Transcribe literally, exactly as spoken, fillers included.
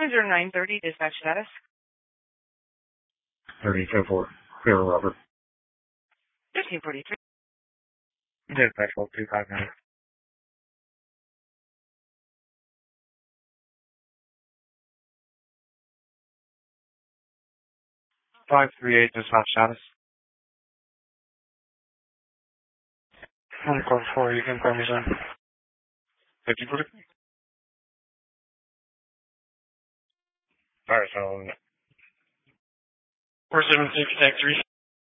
zero nine thirty, dispatch status. thirty-two four, clear Robert. fifteen forty-three. Dispatch twelve two five nine. five three eight, dispatch status. One code four, you can call me, sir. fifty forty-three. Alright, so. four seven six, tag three.